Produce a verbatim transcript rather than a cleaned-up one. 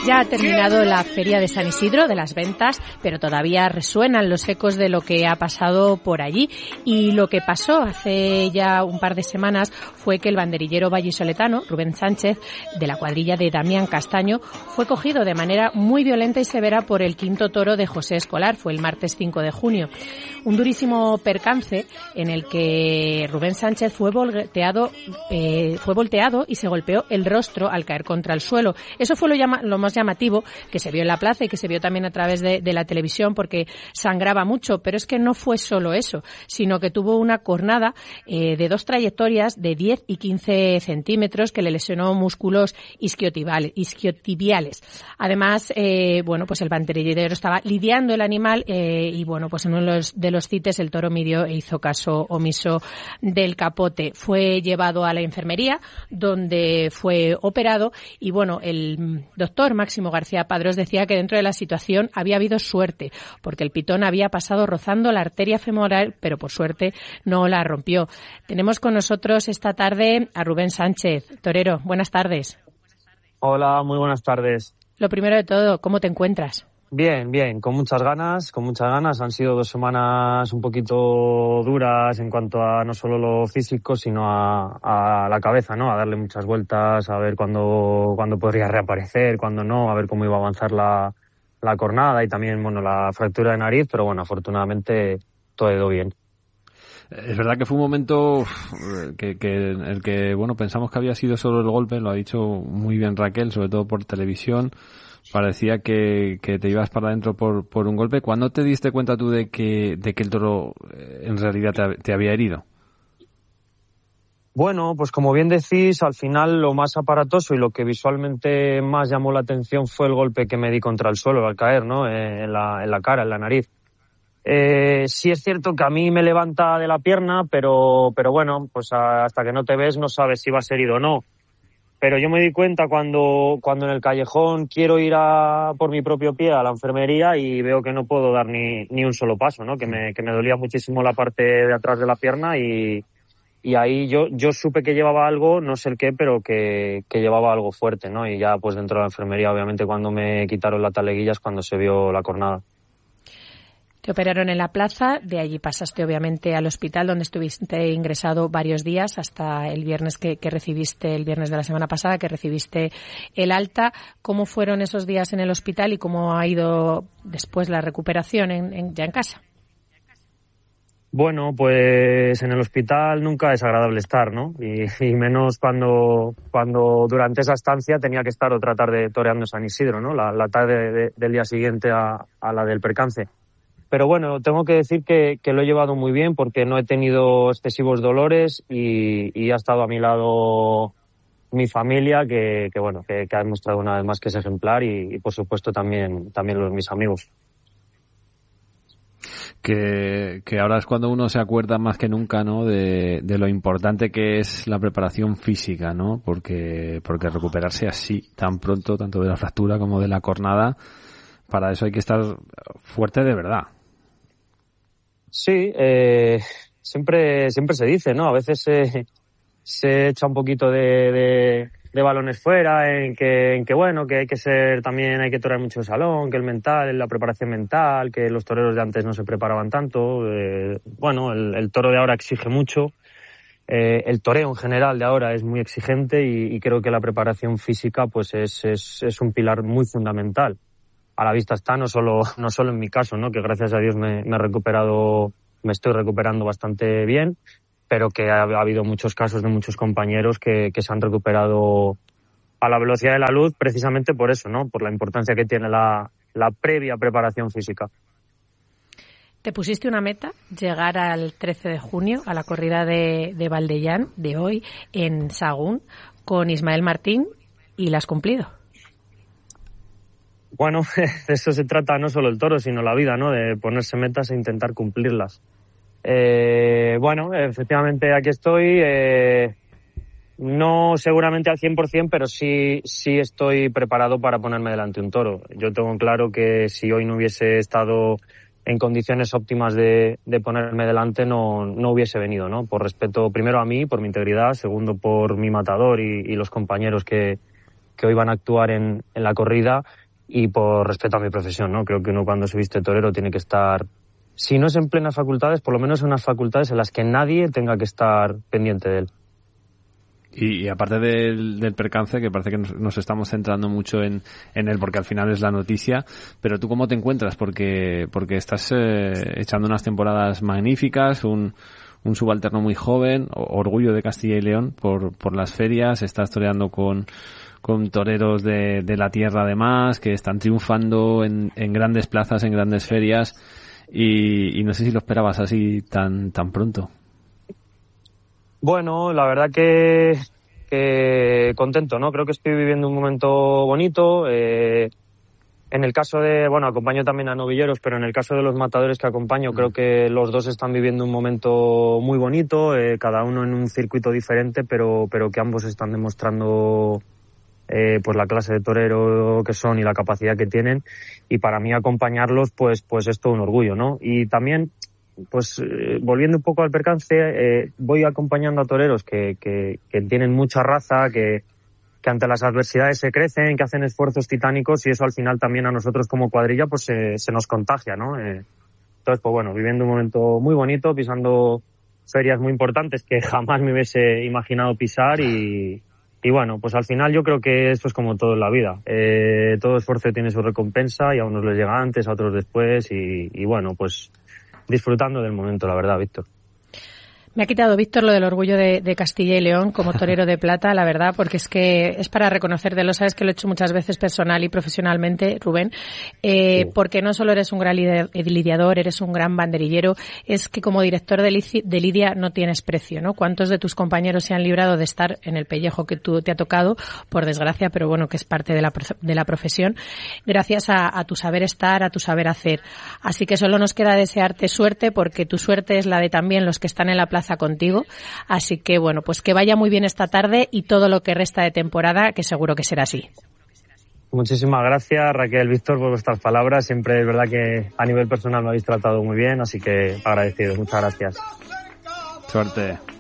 Ya ha terminado la Feria de San Isidro, de las ventas, pero todavía resuenan los ecos de lo que ha pasado por allí. Y lo que pasó hace ya un par de semanas fue que el banderillero vallisoletano, Rubén Sánchez, de la cuadrilla de Damián Castaño, fue cogido de manera muy violenta y severa por el quinto toro de José Escolar. Fue el martes cinco de junio. Un durísimo percance en el que Rubén Sánchez fue volteado, eh, fue volteado y se golpeó el rostro al caer contra el suelo. Eso fue lo, llama, lo más llamativo que se vio en la plaza y que se vio también a través de, de la televisión, porque sangraba mucho, pero es que no fue solo eso, sino que tuvo una cornada eh, de dos trayectorias de diez y quince centímetros que le lesionó músculos isquiotibiales. isquiotibiales. Además, eh, bueno, pues el banderillero estaba lidiando el animal eh, y bueno, pues en uno de los, de los cites el toro midió e hizo caso omiso del capote. Fue llevado a la enfermería, donde fue operado y bueno, el doctor Máximo García Padrós decía que dentro de la situación había habido suerte, porque el pitón había pasado rozando la arteria femoral, pero por suerte no la rompió. Tenemos con nosotros esta tarde a Rubén Sánchez. Torero, buenas tardes. Hola, muy buenas tardes. Lo primero de todo, ¿cómo te encuentras? Bien, bien, con muchas ganas, con muchas ganas. Han sido dos semanas un poquito duras en cuanto a no solo lo físico, sino a, a la cabeza, ¿no? A darle muchas vueltas, a ver cuándo, cuándo podría reaparecer, cuándo no, a ver cómo iba a avanzar la, la cornada y también, bueno, la fractura de nariz, pero bueno, afortunadamente todo ha ido bien. Es verdad que fue un momento que, que en el que, bueno, pensamos que había sido solo el golpe, lo ha dicho muy bien Raquel, sobre todo por televisión. Parecía que, que te ibas para adentro por, por un golpe. ¿Cuándo te diste cuenta tú de que, de que el toro en realidad te, te había herido? Bueno, pues como bien decís, al final lo más aparatoso y lo que visualmente más llamó la atención fue el golpe que me di contra el suelo al caer, ¿no? En la, en la cara, en la nariz. Eh, sí es cierto que a mí me levanta de la pierna, pero, pero bueno, pues hasta que no te ves no sabes si vas herido o no. Pero yo me di cuenta cuando, cuando en el callejón quiero ir a por mi propio pie a la enfermería y veo que no puedo dar ni, ni un solo paso, ¿no? Que me, que me dolía muchísimo la parte de atrás de la pierna y, y ahí yo, yo supe que llevaba algo, no sé el qué, pero que, que llevaba algo fuerte, ¿no? Y ya pues dentro de la enfermería, obviamente, cuando me quitaron la taleguilla es cuando se vio la cornada. Te operaron en la plaza, de allí pasaste obviamente al hospital donde estuviste ingresado varios días hasta el viernes que, que recibiste, el viernes de la semana pasada que recibiste el alta. ¿Cómo fueron esos días en el hospital y cómo ha ido después la recuperación en, en, ya en casa? Bueno, pues en el hospital nunca es agradable estar, ¿no? Y, y menos cuando, cuando durante esa estancia tenía que estar otra tarde toreando San Isidro, ¿no? La, la tarde de, del día siguiente a, a la del percance. Pero bueno, tengo que decir que, que lo he llevado muy bien porque no he tenido excesivos dolores y, y ha estado a mi lado mi familia que, que bueno, que, que ha demostrado una vez más que es ejemplar y, y por supuesto también, también los mis amigos. Que, que ahora es cuando uno se acuerda más que nunca, ¿no? De, de lo importante que es la preparación física, ¿no? Porque, porque recuperarse así tan pronto, tanto de la fractura como de la cornada, para eso hay que estar fuerte de verdad. Sí, eh, siempre siempre se dice, ¿no? A veces se, se echa un poquito de, de, de balones fuera en que, en que, bueno, que hay que ser también, hay que torear mucho el salón, que el mental, la preparación mental, que los toreros de antes no se preparaban tanto. Eh, bueno, el, el toro de ahora exige mucho. Eh, el toreo en general de ahora es muy exigente y, y creo que la preparación física pues es, es, es un pilar muy fundamental. A la vista está, no solo, no solo en mi caso, ¿no? Que gracias a Dios me, me he recuperado, me estoy recuperando bastante bien, pero que ha, ha habido muchos casos de muchos compañeros que, que se han recuperado a la velocidad de la luz precisamente por eso, ¿no? Por la importancia que tiene la, la previa preparación física. Te pusiste una meta, llegar al trece de junio a la corrida de, de Valdellán de hoy en Sahagún con Ismael Martín y la has cumplido. Bueno, de eso se trata no solo el toro, sino la vida, ¿no? De ponerse metas e intentar cumplirlas. Eh, bueno, efectivamente aquí estoy, eh, no seguramente al cien por ciento, pero sí, sí estoy preparado para ponerme delante de un toro. Yo tengo claro que si hoy no hubiese estado en condiciones óptimas de, de ponerme delante, no, no hubiese venido, ¿no? Por respeto primero a mí, por mi integridad, segundo por mi matador y, y los compañeros que que hoy van a actuar en, en la corrida, y por respeto a mi profesión, ¿no? Creo que uno cuando se viste torero tiene que estar, si no es en plenas facultades, por lo menos en unas facultades en las que nadie tenga que estar pendiente de él. Y, y aparte del, del percance, que parece que nos, nos estamos centrando mucho en, en él, porque al final es la noticia, pero ¿tú cómo te encuentras? Porque, porque estás eh, echando unas temporadas magníficas, un, un subalterno muy joven, orgullo de Castilla y León por, por las ferias, estás toreando con, con toreros de, de la tierra además, que están triunfando en, en grandes plazas, en grandes ferias, y, y no sé si lo esperabas así tan, tan pronto. Bueno, la verdad que, que contento, ¿no? Creo que estoy viviendo un momento bonito. Eh, en el caso de, bueno, acompaño también a novilleros, pero en el caso de los matadores que acompaño, creo que los dos están viviendo un momento muy bonito, eh, cada uno en un circuito diferente, pero, pero que ambos están demostrando eh, pues la clase de torero que son y la capacidad que tienen. Y para mí acompañarlos, pues, pues es todo un orgullo, ¿no? Y también, pues eh, volviendo un poco al percance, eh, voy acompañando a toreros que, que, que tienen mucha raza, que, que ante las adversidades se crecen, que hacen esfuerzos titánicos, y eso al final también a nosotros como cuadrilla pues eh, se nos contagia, ¿no? Eh, entonces, pues bueno, viviendo un momento muy bonito, pisando ferias muy importantes que jamás me hubiese imaginado pisar, y, y bueno, pues al final yo creo que esto es como todo en la vida. Eh, todo esfuerzo tiene su recompensa, y a unos les llega antes, a otros después, y, y bueno, pues disfrutando del momento, la verdad, Víctor. Me ha quitado, Víctor, lo del orgullo de, de Castilla y León como torero de plata, la verdad, porque es que es para reconocerte, lo sabes que lo he hecho muchas veces personal y profesionalmente, Rubén, eh, sí. Porque no solo eres un gran lidiador, eres un gran banderillero, es que como director de, de lidia no tienes precio, ¿no? ¿Cuántos de tus compañeros se han librado de estar en el pellejo que tú te ha tocado, por desgracia, pero bueno, que es parte de la, de la profesión, gracias a, a tu saber estar, a tu saber hacer? Así que solo nos queda desearte suerte, porque tu suerte es la de también los que están en la plaza contigo, así que bueno, pues que vaya muy bien esta tarde y todo lo que resta de temporada, que seguro que será así. Muchísimas gracias, Raquel, Víctor, por vuestras palabras. Siempre es verdad que a nivel personal me habéis tratado muy bien, así que agradecido. Muchas gracias. Suerte.